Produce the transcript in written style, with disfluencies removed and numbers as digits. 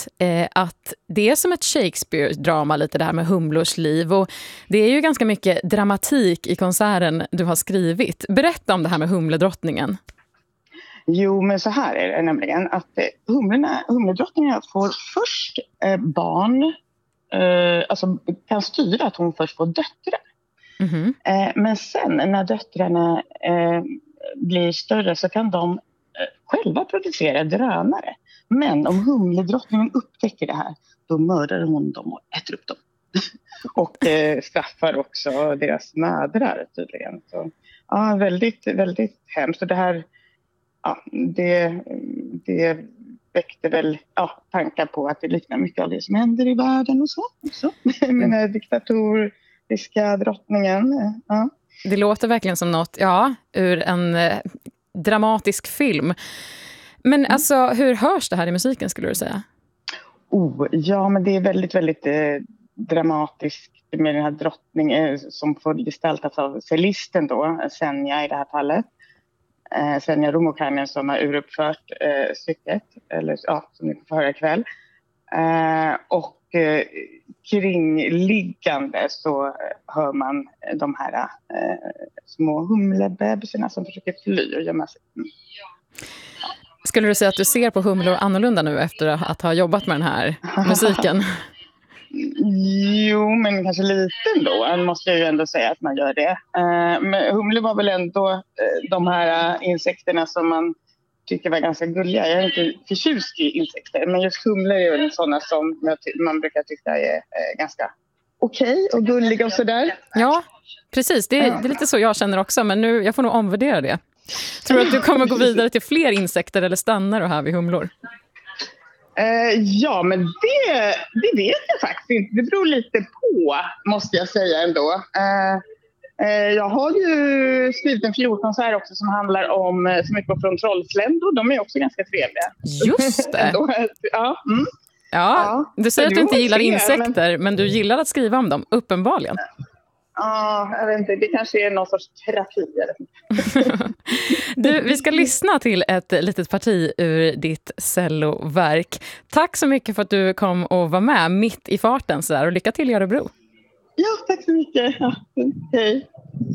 förstått att det är som ett Shakespeare-drama lite det här med humlors liv. Och det är ju ganska mycket dramatik i konserten du har skrivit. Berätta om det här med humledrottningen. Jo, men så här är det nämligen att humledrottningen får först barn, alltså kan styra att hon först får döttrar. Mm-hmm. Men sen när döttrarna blir större så kan de själva producera drönare. Men om humledrottningen upptäcker det här, då mördar hon dem och äter upp dem. Och straffar också deras mödrar tydligen. Så, ja, väldigt, väldigt hemskt. Och det här, ja, det väckte väl tankar på att det liknar mycket av det som händer i världen och så. Med den här diktatoriska drottningen. Ja. Det låter verkligen som något, ur en dramatisk film. Men alltså, hur hörs det här i musiken skulle du säga? Ja, men det är väldigt, väldigt dramatiskt med den här drottningen som får gestaltas av cellisten då, Senja i det här fallet. Senja Rummukainen som har uruppfört stycket, eller som ni får höra ikväll. Och kringliggande så hör man de här små humlebebisarna som försöker fly och gömma sig. Skulle du säga att du ser på humlor annorlunda nu efter att ha jobbat med den här musiken? Jo, men kanske lite ändå. Måste jag ju ändå säga att man gör det. Men humlor var väl ändå de här insekterna som man tycker var ganska gulliga. Jag är inte förtjust i insekter, men just humlor är ju sådana som man brukar tycka är ganska okej och gulliga och sådär. Ja, precis. Det är lite så jag känner också, men nu jag får nog omvärdera det. Tror du att du kommer gå vidare till fler insekter eller stannar du här vid humlor? Ja, men det vet jag faktiskt inte. Det beror lite på, måste jag säga ändå. Jag har ju skrivit en fiolkonsert också som handlar om så mycket från trollsländor. De är också ganska trevliga. Just det! Ja. Ja, du säger att du inte gillar insekter, men du gillar att skriva om dem, uppenbarligen. Ja, jag vet inte. Det kanske är någon sorts terapi. Vi ska lyssna till ett litet parti ur ditt celloverk. Tack så mycket för att du kom och var med mitt i farten så där, och lycka till i Örebro. Ja, tack så mycket. Ja, hej.